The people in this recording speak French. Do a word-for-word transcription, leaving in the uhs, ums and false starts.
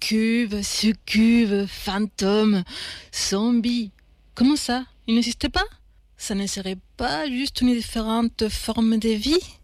incube, succube, fantôme, zombie. Comment ça? Il n'existe pas? Ça ne serait pas juste une différente forme de vie?